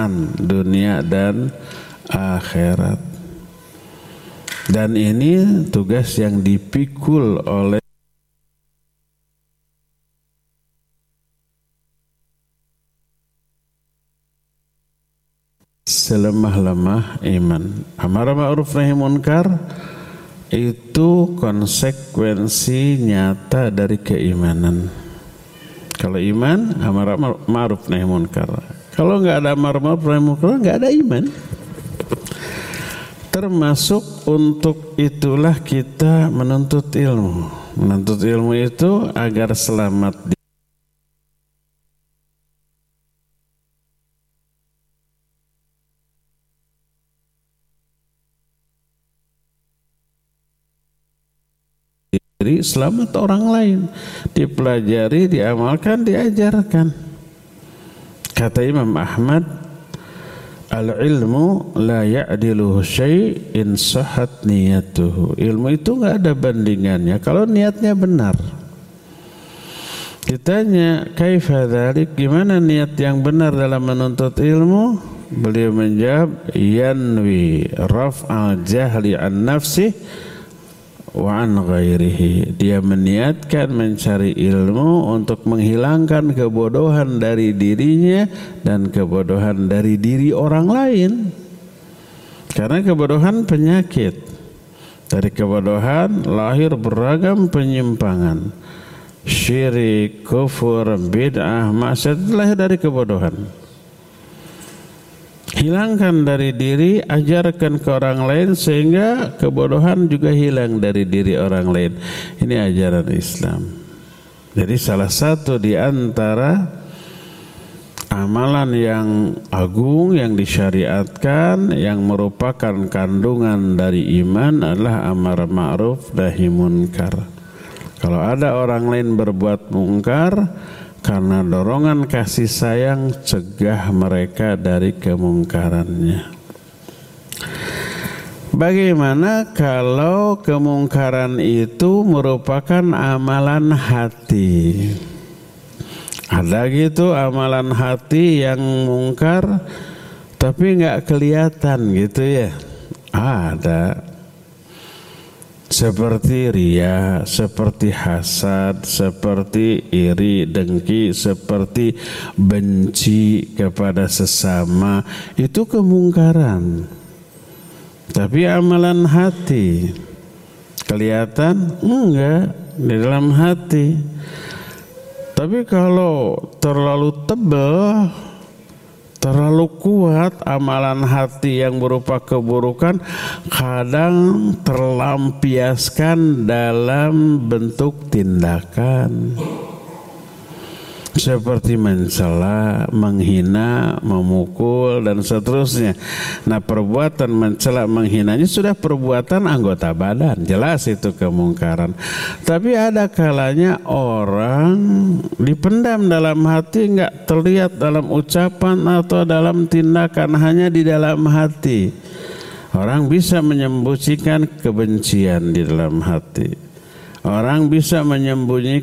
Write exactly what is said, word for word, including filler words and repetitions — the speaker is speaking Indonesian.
keberkahan dunia dan akhirat. Dan ini tugas yang dipikul oleh selemah-lemah iman. Amar ma'ruf nahi munkar itu konsekuensi nyata dari keimanan. Kalau iman, amar ma'ruf nahi munkar. Kalau nggak ada amar ma'ruf nahi munkar, nggak ada iman. Termasuk untuk itulah kita menuntut ilmu. Menuntut ilmu itu agar selamat diri, selamat orang lain. Dipelajari, diamalkan, diajarkan. Kata Imam Ahmad, al-ilmu la ya'diluhu syai' in sahhat niyatuhu. Ilmu itu enggak ada bandingannya kalau niatnya benar. Ditanya, kaifa dzalik? Gimana niat yang benar dalam menuntut ilmu? Beliau menjawab, yanwi raf'al jahli an nafsi wa an ghairihi. Dia meniatkan mencari ilmu untuk menghilangkan kebodohan dari dirinya dan kebodohan dari diri orang lain. Karena kebodohan penyakit. Dari kebodohan lahir beragam penyimpangan. Syirik, kufur, bid'ah, maksiat itu lahir dari kebodohan. Hilangkan dari diri, ajarkan ke orang lain sehingga kebodohan juga hilang dari diri orang lain. Ini ajaran Islam. Jadi salah satu di antara amalan yang agung yang disyariatkan yang merupakan kandungan dari iman adalah amar ma'ruf nahi munkar. Kalau ada orang lain berbuat mungkar, karena dorongan kasih sayang, cegah mereka dari kemungkarannya. Bagaimana kalau kemungkaran itu merupakan amalan hati? Ada gitu amalan hati yang mungkar tapi nggak kelihatan gitu ya? Ada. Seperti ria, seperti hasad, seperti iri, dengki, seperti benci kepada sesama. Itu kemungkaran. Tapi amalan hati kelihatan? Enggak, di dalam hati. Tapi kalau terlalu tebal, terlalu kuat amalan hati yang berupa keburukan, kadang terlampiaskan dalam bentuk tindakan seperti mencela, menghina, memukul dan seterusnya. Nah, perbuatan mencela, menghinanya sudah perbuatan anggota badan, jelas itu kemungkaran. Tapi ada kalanya orang dipendam dalam hati, enggak terlihat dalam ucapan atau dalam tindakan, hanya di dalam hati. Orang bisa menyembunyikan kebencian di dalam hati. Orang bisa menyembunyikan